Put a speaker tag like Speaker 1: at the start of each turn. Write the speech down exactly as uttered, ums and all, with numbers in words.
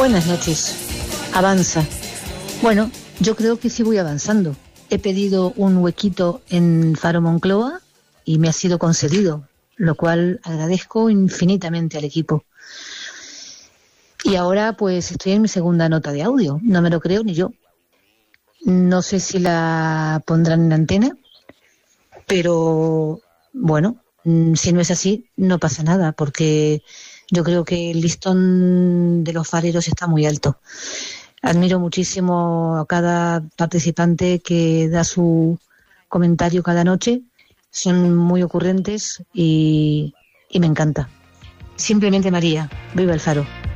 Speaker 1: Buenas noches. Avanza. Bueno, yo creo que sí voy avanzando. He pedido un huequito en Faro Moncloa y me ha sido concedido, lo cual agradezco infinitamente al equipo. Y ahora pues estoy en mi segunda nota de audio. No me lo creo ni yo. No sé si la pondrán en antena, pero bueno, si no es así, no pasa nada, porque yo creo que el listón de los fareros está muy alto. Admiro muchísimo a cada participante que da su comentario cada noche. Son muy ocurrentes y, y me encanta. Simplemente María, viva el Faro.